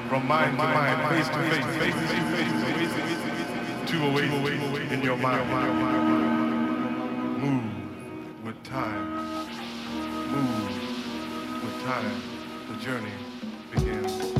from mind to mind, face to face, to away in your mind. Move with time. Move with time. The journey begins.